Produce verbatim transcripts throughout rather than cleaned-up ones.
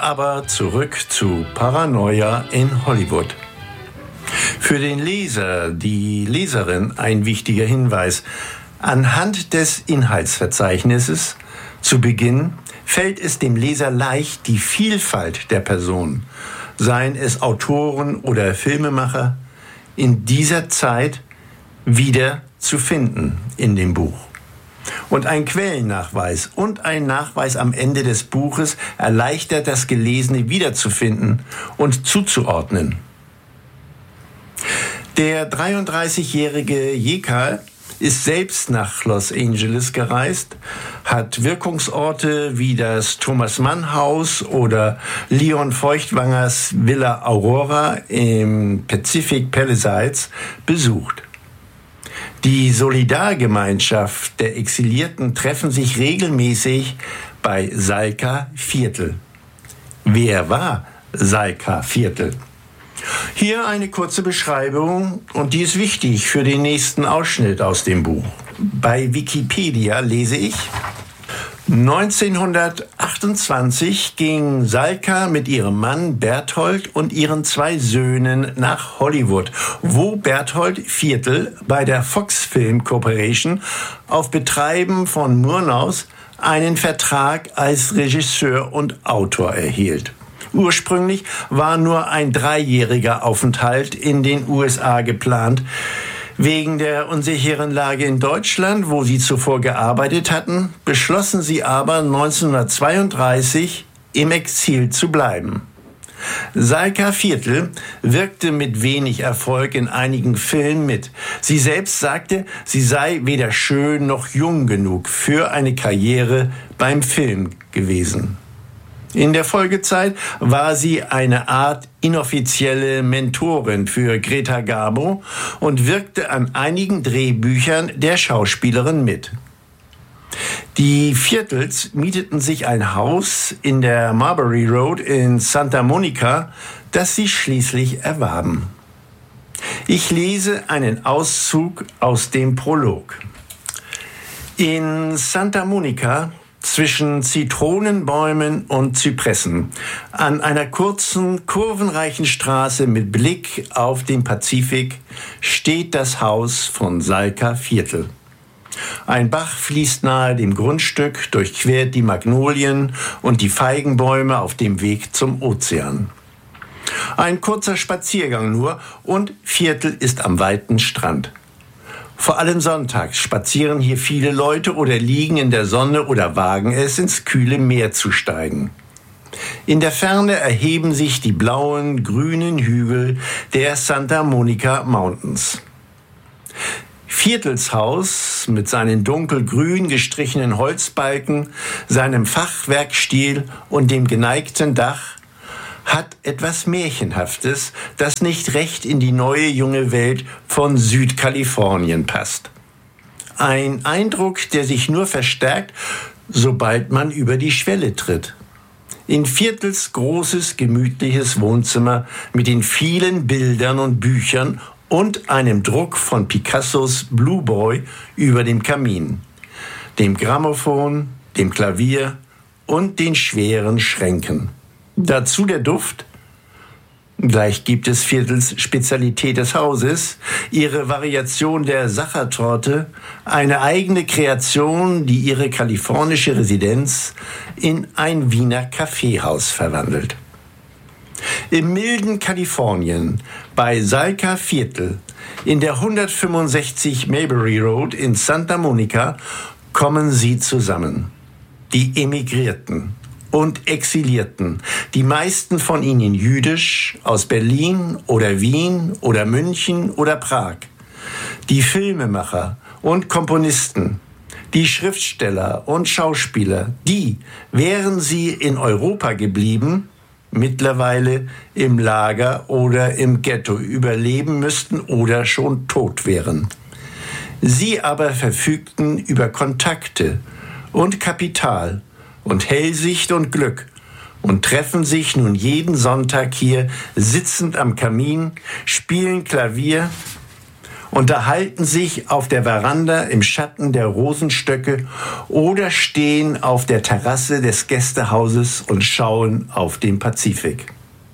aber zurück zu Paranoia in Hollywood. Für den Leser, die Leserin ein wichtiger Hinweis. Anhand des Inhaltsverzeichnisses zu Beginn fällt es dem Leser leicht, die Vielfalt der Personen, seien es Autoren oder Filmemacher, in dieser Zeit wieder zu finden in dem Buch. Und ein Quellennachweis und ein Nachweis am Ende des Buches erleichtert das Gelesene wiederzufinden und zuzuordnen. Der dreiunddreißigjährige Jekal ist selbst nach Los Angeles gereist, hat Wirkungsorte wie das Thomas Mann Haus oder Leon Feuchtwangers Villa Aurora im Pacific Palisades besucht. Die Solidargemeinschaft der Exilierten treffen sich regelmäßig bei Salka Viertel. Wer war Salka Viertel? Hier eine kurze Beschreibung und die ist wichtig für den nächsten Ausschnitt aus dem Buch. Bei Wikipedia lese ich: neunzehnhundertachtundzwanzig ging Salka mit ihrem Mann Berthold und ihren zwei Söhnen nach Hollywood, wo Berthold Viertel bei der Fox Film Corporation auf Betreiben von Murnaus einen Vertrag als Regisseur und Autor erhielt. Ursprünglich war nur ein dreijähriger Aufenthalt in den U S A geplant. Wegen der unsicheren Lage in Deutschland, wo sie zuvor gearbeitet hatten, beschlossen sie aber neunzehnhundertzweiunddreißig im Exil zu bleiben. Salka Viertel wirkte mit wenig Erfolg in einigen Filmen mit. Sie selbst sagte, sie sei weder schön noch jung genug für eine Karriere beim Film gewesen. In der Folgezeit war sie eine Art inoffizielle Mentorin für Greta Garbo und wirkte an einigen Drehbüchern der Schauspielerin mit. Die Viertels mieteten sich ein Haus in der Marbury Road in Santa Monica, das sie schließlich erwarben. Ich lese einen Auszug aus dem Prolog. In Santa Monica, zwischen Zitronenbäumen und Zypressen, an einer kurzen, kurvenreichen Straße mit Blick auf den Pazifik, steht das Haus von Salka Viertel. Ein Bach fließt nahe dem Grundstück, durchquert die Magnolien und die Feigenbäume auf dem Weg zum Ozean. Ein kurzer Spaziergang nur und Viertel ist am weiten Strand. Vor allem sonntags spazieren hier viele Leute oder liegen in der Sonne oder wagen es, ins kühle Meer zu steigen. In der Ferne erheben sich die blauen, grünen Hügel der Santa Monica Mountains. Viertels Haus mit seinen dunkelgrün gestrichenen Holzbalken, seinem Fachwerkstil und dem geneigten Dach hat etwas Märchenhaftes, das nicht recht in die neue junge Welt von Südkalifornien passt. Ein Eindruck, der sich nur verstärkt, sobald man über die Schwelle tritt. In Viertels großes, gemütliches Wohnzimmer mit den vielen Bildern und Büchern und einem Druck von Picassos Blue Boy über dem Kamin, dem Grammophon, dem Klavier und den schweren Schränken. Dazu der Duft. Gleich gibt es Viertels Spezialität des Hauses, ihre Variation der Sachertorte, eine eigene Kreation, die ihre kalifornische Residenz in ein Wiener Kaffeehaus verwandelt. Im milden Kalifornien, bei Salka Viertel, in der hundertfünfundsechzig Marbury Road in Santa Monica, kommen sie zusammen. Die Emigrierten und Exilierten, die meisten von ihnen jüdisch, aus Berlin oder Wien oder München oder Prag, die Filmemacher und Komponisten, die Schriftsteller und Schauspieler, die, wären sie in Europa geblieben, mittlerweile im Lager oder im Ghetto überleben müssten oder schon tot wären. Sie aber verfügten über Kontakte und Kapital und Hellsicht und Glück und treffen sich nun jeden Sonntag hier sitzend am Kamin, spielen Klavier unterhalten sich auf der Veranda im Schatten der Rosenstöcke oder stehen auf der Terrasse des Gästehauses und schauen auf den Pazifik.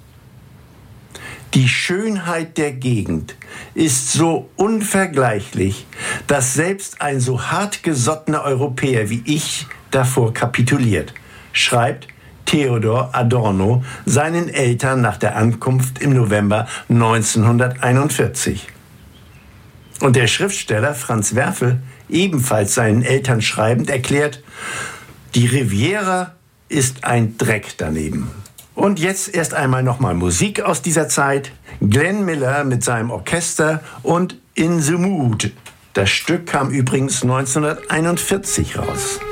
Die Schönheit der Gegend ist so unvergleichlich, dass selbst ein so hartgesottener Europäer wie ich davor kapituliert, schreibt Theodor Adorno seinen Eltern nach der Ankunft im November neunzehnhunderteinundvierzig. Und der Schriftsteller Franz Werfel, ebenfalls seinen Eltern schreibend, erklärt, die Riviera ist ein Dreck daneben. Und jetzt erst einmal nochmal Musik aus dieser Zeit. Glenn Miller mit seinem Orchester und In the Mood. Das Stück kam übrigens neunzehnhunderteinundvierzig raus.